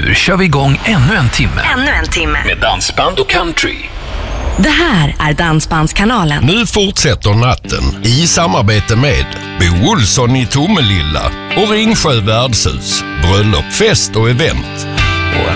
Nu kör vi igång ännu en timme. Med dansband och country. Det här är Dansbandskanalen. Nu fortsätter natten i samarbete med Bo Olsson i Tomelilla och Ringsjö värdshus, bröllop, fest och event.